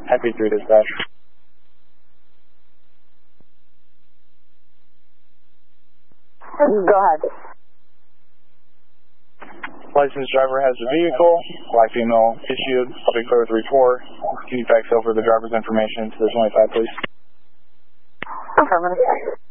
Happy 3 dispatch. Go ahead. Licensed driver has a vehicle, black female issued, subject clear with 3-4. Can you fax over the driver's information to the 25, please? Affirmative.